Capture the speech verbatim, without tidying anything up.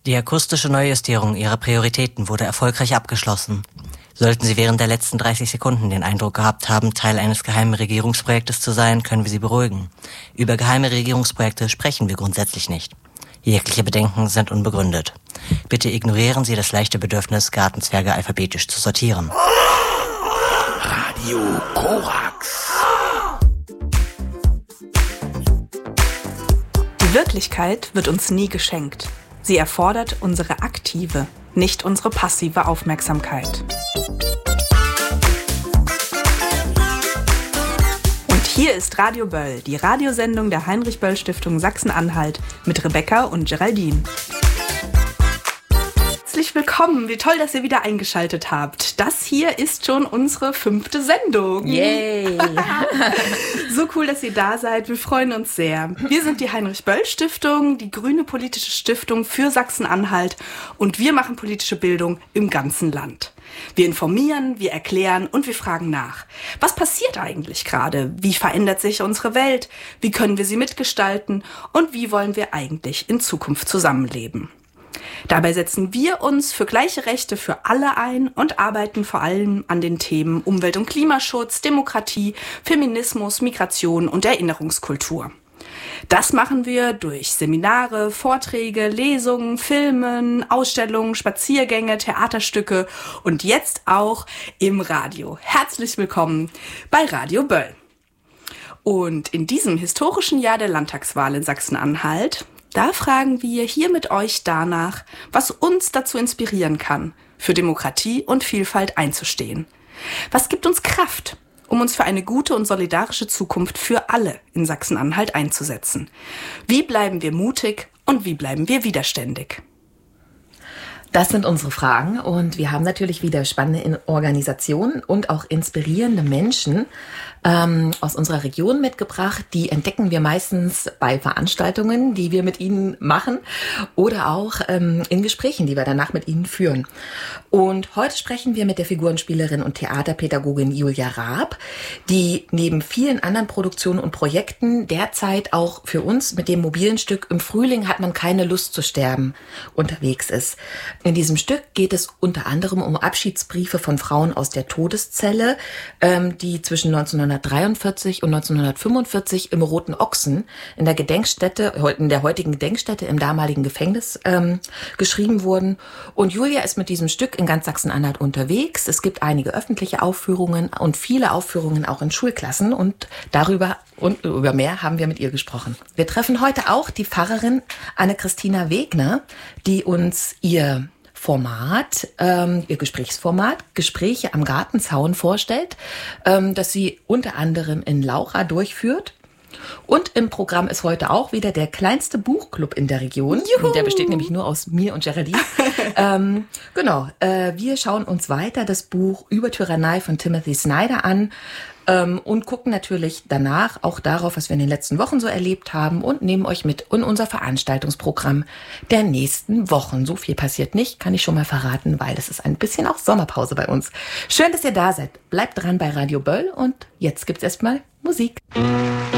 Die akustische Neujustierung Ihrer Prioritäten wurde erfolgreich abgeschlossen. Sollten Sie während der letzten dreißig Sekunden den Eindruck gehabt haben, Teil eines geheimen Regierungsprojektes zu sein, können wir Sie beruhigen. Über geheime Regierungsprojekte sprechen wir grundsätzlich nicht. Jegliche Bedenken sind unbegründet. Bitte ignorieren Sie das leichte Bedürfnis, Gartenzwerge alphabetisch zu sortieren. Radio Korax. Die Wirklichkeit wird uns nie geschenkt. Sie erfordert unsere aktive, nicht unsere passive Aufmerksamkeit. Und hier ist Radio Böll, die Radiosendung der Heinrich-Böll-Stiftung Sachsen-Anhalt mit Rebecca und Geraldine. Herzlich willkommen, wie toll, dass ihr wieder eingeschaltet habt. Das hier ist schon unsere fünfte Sendung. Yay! So cool, dass ihr da seid, wir freuen uns sehr. Wir sind die Heinrich-Böll-Stiftung, die grüne politische Stiftung für Sachsen-Anhalt und wir machen politische Bildung im ganzen Land. Wir informieren, wir erklären und wir fragen nach. Was passiert eigentlich gerade? Wie verändert sich unsere Welt? Wie können wir sie mitgestalten? Und wie wollen wir eigentlich in Zukunft zusammenleben? Dabei setzen wir uns für gleiche Rechte für alle ein und arbeiten vor allem an den Themen Umwelt- und Klimaschutz, Demokratie, Feminismus, Migration und Erinnerungskultur. Das machen wir durch Seminare, Vorträge, Lesungen, Filmen, Ausstellungen, Spaziergänge, Theaterstücke und jetzt auch im Radio. Herzlich willkommen bei Radio Böll. Und in diesem historischen Jahr der Landtagswahl in Sachsen-Anhalt, da fragen wir hier mit euch danach, was uns dazu inspirieren kann, für Demokratie und Vielfalt einzustehen. Was gibt uns Kraft, um uns für eine gute und solidarische Zukunft für alle in Sachsen-Anhalt einzusetzen? Wie bleiben wir mutig und wie bleiben wir widerständig? Das sind unsere Fragen und wir haben natürlich wieder spannende Organisationen und auch inspirierende Menschen ähm, aus unserer Region mitgebracht. Die entdecken wir meistens bei Veranstaltungen, die wir mit ihnen machen oder auch ähm, in Gesprächen, die wir danach mit ihnen führen. Und heute sprechen wir mit der Figurenspielerin und Theaterpädagogin Julia Raab, die neben vielen anderen Produktionen und Projekten derzeit auch für uns mit dem mobilen Stück Im Frühling hat man keine Lust zu sterben unterwegs ist. In diesem Stück geht es unter anderem um Abschiedsbriefe von Frauen aus der Todeszelle, ähm, die zwischen neunzehnhundertdreiundvierzig und neunzehnhundertfünfundvierzig im Roten Ochsen in der Gedenkstätte, in der heutigen Gedenkstätte im damaligen Gefängnis ähm, geschrieben wurden. Und Julia ist mit diesem Stück in ganz Sachsen-Anhalt unterwegs. Es gibt einige öffentliche Aufführungen und viele Aufführungen auch in Schulklassen und darüber und über mehr haben wir mit ihr gesprochen. Wir treffen heute auch die Pfarrerin Anne-Christina Wegner, die uns ihr Format, ähm, ihr Gesprächsformat, Gespräche am Gartenzaun vorstellt, ähm, das sie unter anderem in Laucha durchführt. Und im Programm ist heute auch wieder der kleinste Buchclub in der Region. Juhu. Der besteht nämlich nur aus mir und Geraldine. ähm, genau, äh, wir schauen uns weiter das Buch Über Tyrannei von Timothy Snyder an. Ähm, und gucken natürlich danach auch darauf, was wir in den letzten Wochen so erlebt haben und nehmen euch mit in unser Veranstaltungsprogramm der nächsten Wochen. So viel passiert nicht, kann ich schon mal verraten, weil es ist ein bisschen auch Sommerpause bei uns. Schön, dass ihr da seid. Bleibt dran bei Radio Böll und jetzt gibt's erstmal Musik.